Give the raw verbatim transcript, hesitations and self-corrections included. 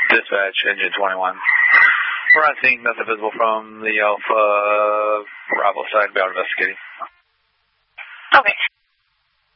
Dispatch, engine twenty-one. We're on scene, nothing visible from the Alpha Bravo side, about investigating. Okay.